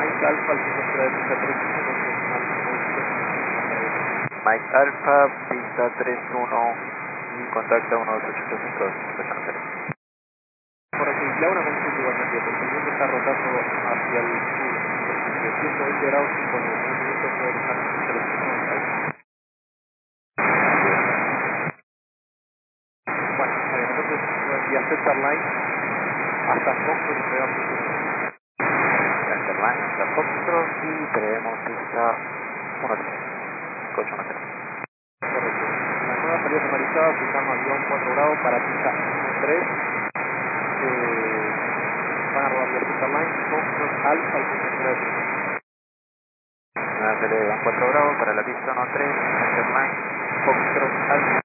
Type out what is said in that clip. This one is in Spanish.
Mike Alpha, Mike Alpha, pista 31 y contacta 12885. Correcto, y le hago una consulta igualmente, porque el viento está rotando hacia el sur, de 120 grados y con el viento puede dejar entre los 190. Bueno, está bien, entonces vía Centerline hasta Foxtrot y pegamos el Centerline hasta Foxtrot y traemos pista 130. Correcto. La nueva salida normalizada se llama avión 4 grados para pista 1-3. Van a rodar vía Centerline, Foxtrot Alpha y Centerline. Nueva salida de 4 grados para la pista 1-3, Centerline, Foxtrot Alpha